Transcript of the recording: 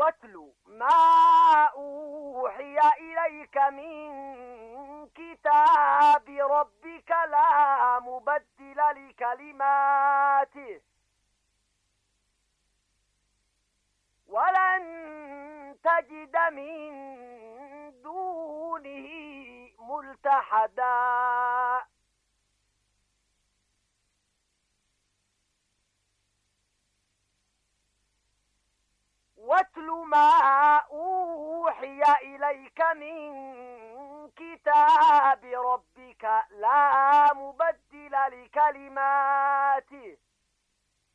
واتل ما أوحي إليك من كتاب ربك لا مبدل لكلماته ولن تجد من دونه ملتحدا. واتل ما أوحي إليك من كتاب ربك لا مبدل لكلماته